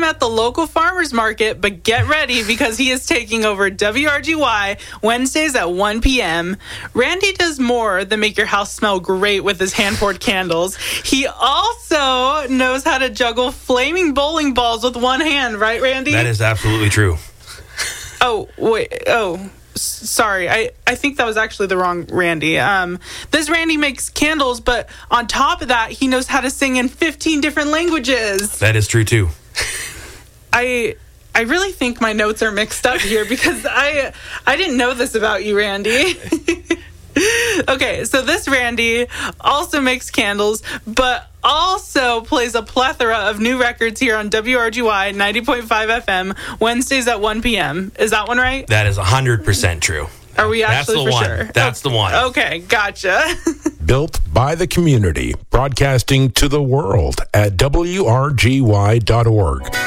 at the local farmer's market, but get ready because he is taking over WRGY Wednesdays at 1 p.m. Randy does more than make your house smell great with his hand-poured candles. He also knows how to juggle flaming bowling balls with one hand, right, Randy? That is absolutely true. Oh, wait. Oh, sorry. I think that was actually the wrong Randy. This Randy makes candles, but on top of that, he knows how to sing in 15 different languages. That is true, too. I really think my notes are mixed up here because I didn't know this about you, Randy. Okay, so this Randy also makes candles, but also plays a plethora of new records here on WRGY 90.5 FM, Wednesdays at 1 p.m. Is that one right? That is 100% true. Are we actually for sure? That's the one. Okay, gotcha. Built by the community, broadcasting to the world at WRGY.org.